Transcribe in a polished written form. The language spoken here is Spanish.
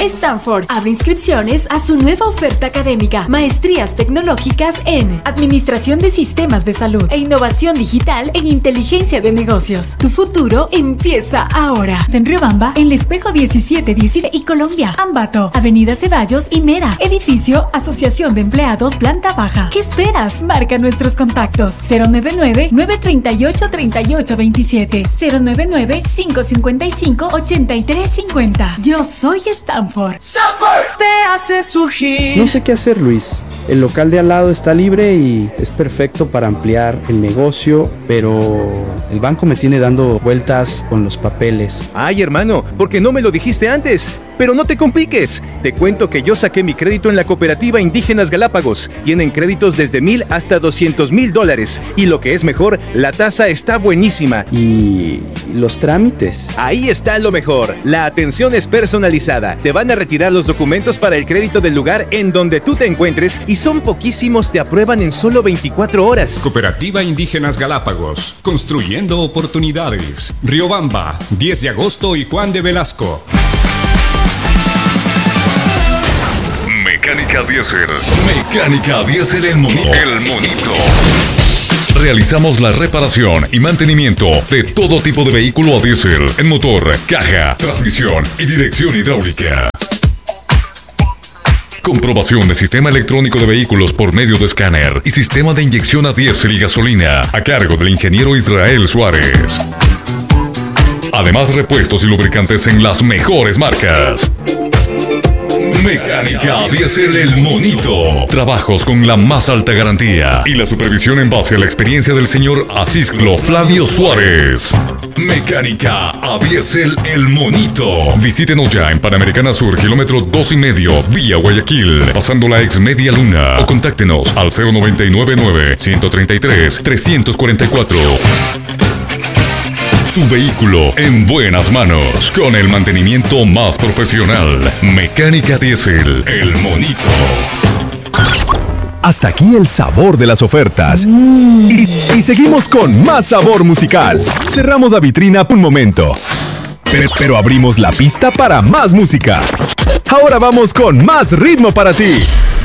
Stanford abre inscripciones a su nueva oferta académica. Maestrías tecnológicas en Administración de Sistemas de Salud e Innovación Digital en Inteligencia de Negocios. Tu futuro empieza ahora. En Riobamba, en El Espejo 1717 y Colombia. Ambato, Avenida Ceballos y Mera. Edificio Asociación de Empleados Planta Baja. ¿Qué esperas? Marca nuestros contactos. 099-938-3827. 099-555-8350. Yo soy Stanford. Te hace surgir. No sé qué hacer, Luis. El local de al lado está libre y es perfecto para ampliar el negocio, pero el banco me tiene dando vueltas con los papeles. Ay, hermano, ¿por qué no me lo dijiste antes? Pero no te compliques. Te cuento que yo saqué mi crédito en la Cooperativa Indígenas Galápagos. Tienen créditos desde $1,000 hasta $200,000. Y lo que es mejor, la tasa está buenísima. ¿Y los trámites? Ahí está lo mejor. La atención es personalizada. Te van a retirar los documentos para el crédito del lugar en donde tú te encuentres y son poquísimos, te aprueban en solo 24 horas. Cooperativa Indígenas Galápagos. Construyendo oportunidades. Riobamba, 10 de agosto y Juan de Velasco. Mecánica Diésel. Mecánica Diésel El Monito. El Monito. Realizamos la reparación y mantenimiento de todo tipo de vehículo a diésel en motor, caja, transmisión y dirección hidráulica. Comprobación de sistema electrónico de vehículos por medio de escáner y sistema de inyección a diésel y gasolina a cargo del ingeniero Israel Suárez. Además, repuestos y lubricantes en las mejores marcas. Mecánica Diésel El Monito. Trabajos con la más alta garantía y la supervisión en base a la experiencia del señor Asisclo Flavio Suárez. Mecánica Diésel El Monito. Visítenos ya en Panamericana Sur, kilómetro 2,5, vía Guayaquil, pasando la ex Media Luna, o contáctenos al 0999-133-344. Su vehículo en buenas manos, con el mantenimiento más profesional. Mecánica Diésel El Monito. Hasta aquí el sabor de las ofertas. Y seguimos con más sabor musical. Cerramos la vitrina por un momento, pero abrimos la pista para más música. Ahora vamos con más ritmo para ti.